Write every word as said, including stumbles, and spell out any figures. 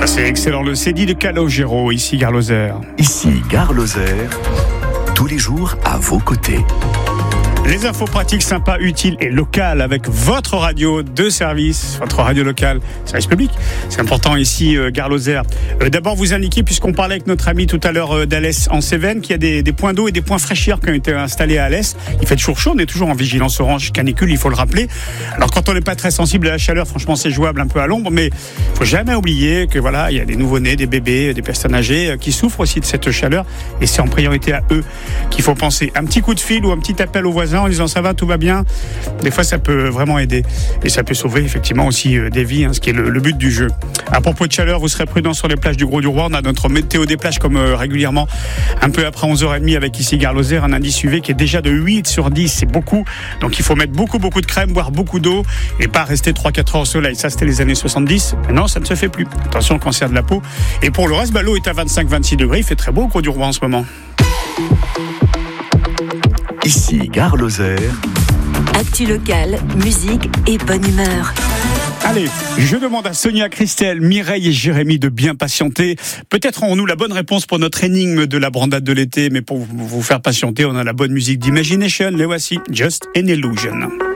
C'est excellent, le C D de Calogero, ici Gare Lozère. Ici Gare Lozère, tous les jours à vos côtés. Les infos pratiques, sympas, utiles et locales avec votre radio de service, votre radio locale, service public. C'est important ici, euh, Gare Lozère. Euh, d'abord, vous indiquer, puisqu'on parlait avec notre ami tout à l'heure euh, d'Alès en Cévennes, qu'il y a des, des points d'eau et des points fraîcheurs qui ont été installés à Alès. Il fait toujours chaud, on est toujours en vigilance orange canicule, il faut le rappeler. Alors quand on n'est pas très sensible à la chaleur, franchement, c'est jouable un peu à l'ombre, mais il faut jamais oublier que voilà, il y a des nouveau-nés, des bébés, des personnes âgées euh, qui souffrent aussi de cette chaleur, et c'est en priorité à eux qu'il faut penser. Un petit coup de fil ou un petit appel aux voisins en disant ça va, tout va bien. Des fois, ça peut vraiment aider. Et ça peut sauver effectivement aussi euh, des vies, hein, ce qui est le, le but du jeu. À propos de chaleur, vous serez prudents sur les plages du Gros du Roi. On a notre météo des plages comme euh, régulièrement, un peu après onze heures trente avec ici Gare Lozère, un indice U V qui est déjà de huit sur dix. C'est beaucoup. Donc il faut mettre beaucoup, beaucoup de crème, boire beaucoup d'eau et pas rester trois quatre heures au soleil. Ça, c'était les années soixante-dix. Maintenant, ça ne se fait plus. Attention au cancer de la peau. Et pour le reste, bah, l'eau est à vingt-cinq vingt-six degrés. Il fait très beau au Gros du Roi en ce moment. Ici Gare Lozère. Actu locale, musique et bonne humeur. Allez, je demande à Sonia, Christelle, Mireille et Jérémy de bien patienter. Peut-être aurons-nous la bonne réponse pour notre énigme de la brandade de l'été, mais pour vous faire patienter, on a la bonne musique d'Imagination. Les voici, Just an Illusion.